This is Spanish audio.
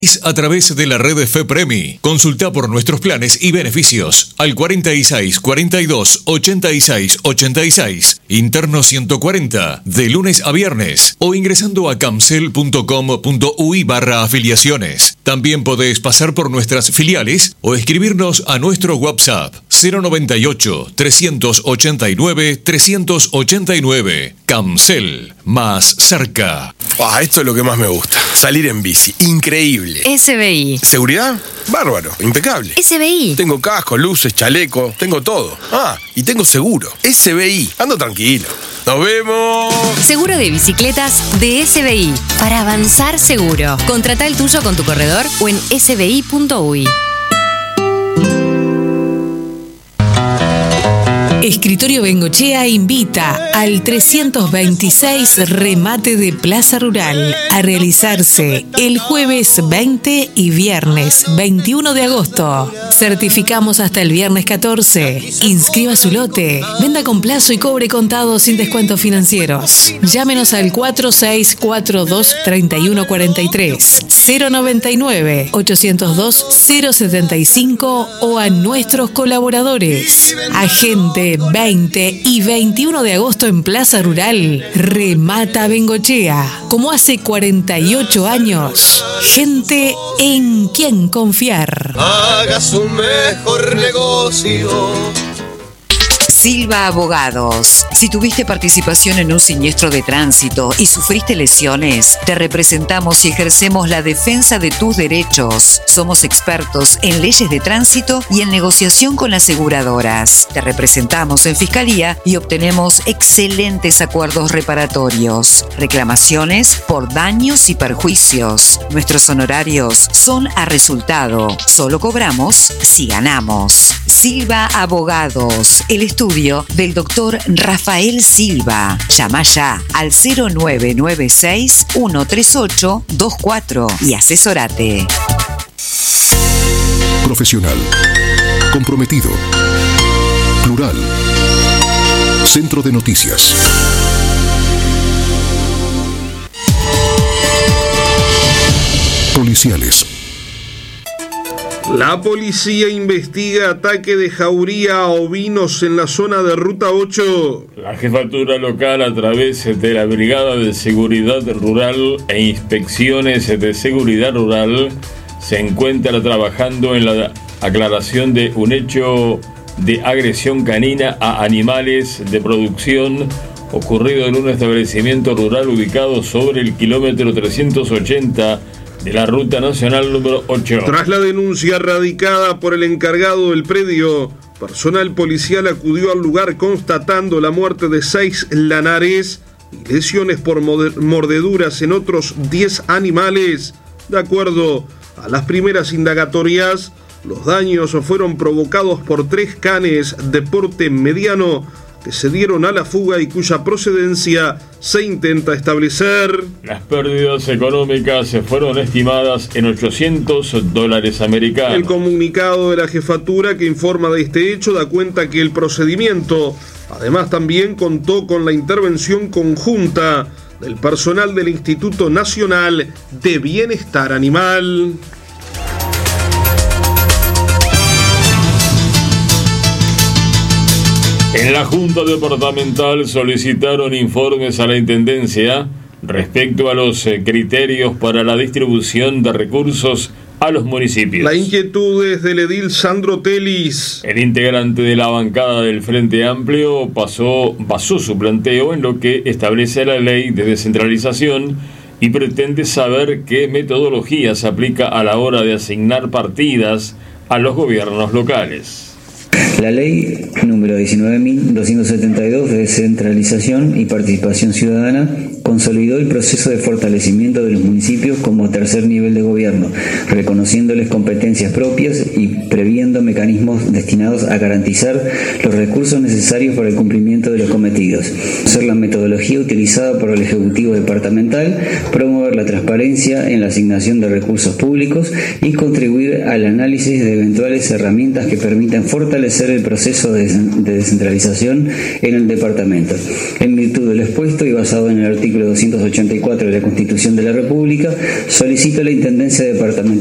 A través de la red FEPREMI. Consulta por nuestros planes y beneficios al 46 42 86 86, interno 140, de lunes a viernes, o ingresando a camcel.com.uy/afiliaciones. También podés pasar por nuestras filiales o escribirnos a nuestro WhatsApp 098 389 389. Camcel, más cerca. Esto es lo que más me gusta. Salir en bici, increíble. SBI. ¿Seguridad? Bárbaro, impecable. SBI. Tengo casco, luces, chaleco, tengo todo. Y tengo seguro. SBI, ando tranquilo. ¡Nos vemos! Seguro de bicicletas de SBI. Para avanzar seguro. Contrata el tuyo con tu corredor o en sbi.uy. Escritorio Bengochea invita al 326 remate de Plaza Rural a realizarse el jueves 20 y viernes 21 de agosto. Certificamos hasta el viernes 14. Inscriba su lote. Venda con plazo y cobre contado sin descuentos financieros. Llámenos al 4642-3143, 099-802-075 o a nuestros colaboradores. Agente 20 y 21 de agosto en Plaza Rural, remata Bengochea. Como hace 48 años, gente en quien confiar. Hagas un mejor negocio. Silva Abogados. Si tuviste participación en un siniestro de tránsito y sufriste lesiones, te representamos y ejercemos la defensa de tus derechos. Somos expertos en leyes de tránsito y en negociación con aseguradoras. Te representamos en fiscalía y obtenemos excelentes acuerdos reparatorios. Reclamaciones por daños y perjuicios. Nuestros honorarios son a resultado. Solo cobramos si ganamos. Silva Abogados. El estudio del doctor Rafael Silva. Llama ya al 0996-138-24 y asesórate. Profesional, comprometido, plural, Centro de Noticias. Policiales. La policía investiga ataque de jauría a ovinos en la zona de Ruta 8. La jefatura local, a través de la Brigada de Seguridad Rural e Inspecciones de Seguridad Rural, se encuentra trabajando en la aclaración de un hecho de agresión canina a animales de producción ocurrido en un establecimiento rural ubicado sobre el kilómetro 380 de la Ruta Nacional número 8. Tras la denuncia radicada por el encargado del predio, personal policial acudió al lugar constatando la muerte de 6 lanares y lesiones por mordeduras en otros 10 animales. De acuerdo a las primeras indagatorias, los daños fueron provocados por 3 canes de porte mediano que se dieron a la fuga y cuya procedencia se intenta establecer. Las pérdidas económicas fueron estimadas en $800 americanos. El comunicado de la jefatura que informa de este hecho da cuenta que el procedimiento además también contó con la intervención conjunta del personal del Instituto Nacional de Bienestar Animal. En la Junta Departamental solicitaron informes a la Intendencia respecto a los criterios para la distribución de recursos a los municipios. La inquietud es del edil Sandro Telis. El integrante de la bancada del Frente Amplio basó su planteo en lo que establece la ley de descentralización y pretende saber qué metodología se aplica a la hora de asignar partidas a los gobiernos locales. La ley número 19.272 de descentralización y participación ciudadana consolidó el proceso de fortalecimiento de los municipios como tercer nivel de gobierno, reconociéndoles competencias propias y previendo mecanismos destinados a garantizar los recursos necesarios para el cumplimiento de los cometidos, ser la metodología utilizada por el Ejecutivo Departamental, promover la transparencia en la asignación de recursos públicos y contribuir al análisis de eventuales herramientas que permitan fortalecer el proceso de descentralización en el departamento. En virtud del expuesto y basado en el artículo artículo 284 de la Constitución de la República, solicito a la Intendencia Departamental